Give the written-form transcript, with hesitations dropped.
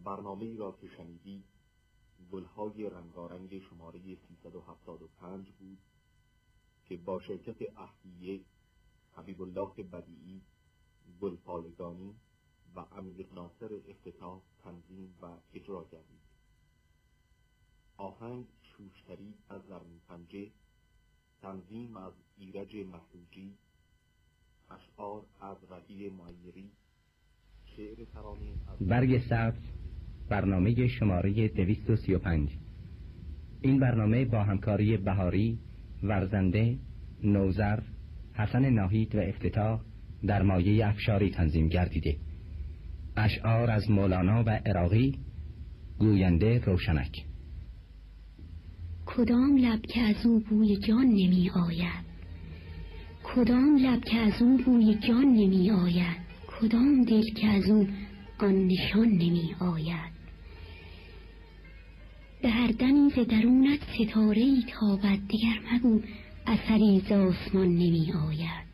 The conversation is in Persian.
برنامه‌ای را که شنیدید گلهای رنگارنگ شماره 375 بود که با شرکت اهلیه، حبیب الله بدیعی، گلپایگانی و امیر ناصر افتتاح تنظیم و اجرا گردید. آهنگ شوشتری از زرین پنجه، تنظیم از ایرج محروجی، اشعار از رفیع معیری، شعر ترانه از برگ سبز، برنامه شماره 235. این برنامه با همکاری بهاری، ورزنده، نوذر، حسن ناهید و افتتاح در مایه افشاری تنظیم گردیده. اشعار از مولانا و عراقی، گوینده روشنک. کدام لب که از او بوی جان نمی آید، کدام لب که از او بوی جان نمی آید، کدام دل که از او آن نشان نمی آید. به هر دمی ز درونت ستاره‌ای تابد، دگر مگو اثری ز آسمان نمی آید.